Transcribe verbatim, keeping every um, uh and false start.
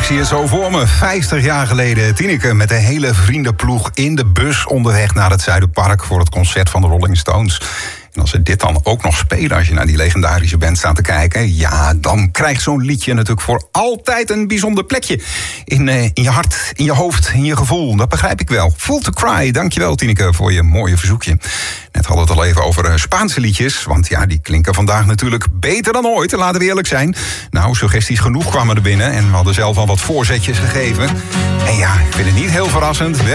zie het zo voor me. vijftig jaar geleden, Tineke met de hele vriendenploeg in de bus onderweg naar het Zuiderpark voor het concert van de Rolling Stones. En als ze dit dan ook nog spelen, als je naar die legendarische band staat te kijken, ja, dan krijgt zo'n liedje natuurlijk voor altijd een bijzonder plekje. In, uh, in je hart, in je hoofd, in je gevoel. Dat begrijp ik wel. Full to Cry, dankjewel Tineke voor je mooie verzoekje. Net hadden we het al even over uh, Spaanse liedjes, want ja, die klinken vandaag natuurlijk beter dan ooit, laten we eerlijk zijn. Nou, suggesties genoeg kwamen er binnen en we hadden zelf al wat voorzetjes gegeven. En ja, ik vind het niet heel verrassend.